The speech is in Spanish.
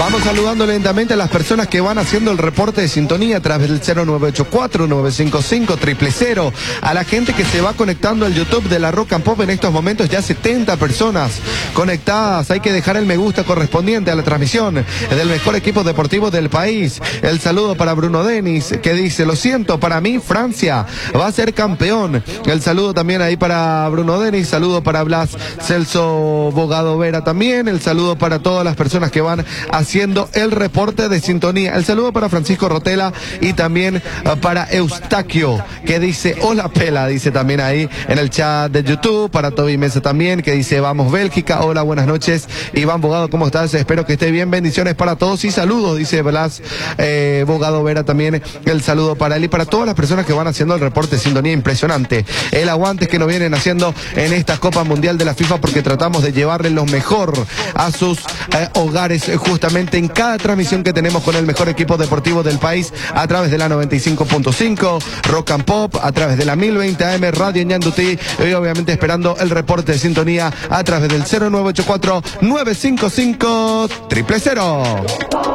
Vamos saludando lentamente a las personas que van haciendo el reporte de sintonía a través del 0984-955-000. A la gente que se va conectando al YouTube de la Rock and Pop en estos momentos, ya 70 personas conectadas. Hay que dejar el me gusta correspondiente a la transmisión del mejor equipo deportivo del país. El saludo para Bruno Denis, que dice: lo siento, para mí Francia va a ser campeón. El saludo también ahí para Bruno Denis. Saludo para Blas Celso Bogado Vera también. El saludo para todas las personas que van haciendo el reporte de sintonía. El saludo para Francisco Rotela y también para Eustaquio, que dice: hola Pela, dice también ahí en el chat de YouTube. Para Toby Mesa también, que dice: vamos Bélgica. Hola, buenas noches. Iván Bogado, ¿cómo estás? Espero que esté bien. Bendiciones para todos y saludos, dice Blas Bogado Vera también. El saludo para él y para todas las personas que van haciendo el reporte de sintonía. Impresionante el aguante que nos vienen haciendo en esta Copa Mundial de la FIFA, porque tratamos de llevarle lo mejor a sus hogares, justamente en cada transmisión que tenemos con el mejor equipo deportivo del país, a través de la 95.5 Rock and Pop, a través de la 1020 AM Radio Ñandutí, y obviamente esperando el reporte de sintonía a través del 0984-955-000.